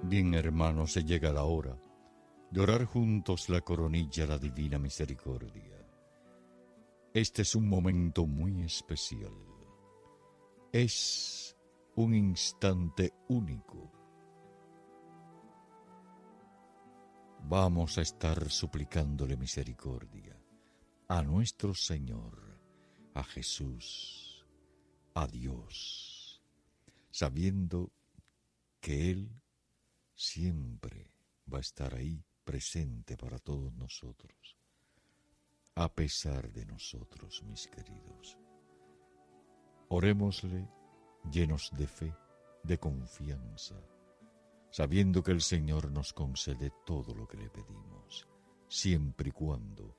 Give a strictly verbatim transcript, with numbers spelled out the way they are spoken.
Bien, hermanos, se llega la hora de orar juntos la coronilla a la divina misericordia. Este es un momento muy especial. Es un instante único. Vamos a estar suplicándole misericordia a nuestro Señor, a Jesús, a Dios, sabiendo que Él siempre va a estar ahí presente para todos nosotros, a pesar de nosotros, mis queridos. Orémosle llenos de fe, de confianza, sabiendo que el Señor nos concede todo lo que le pedimos, siempre y cuando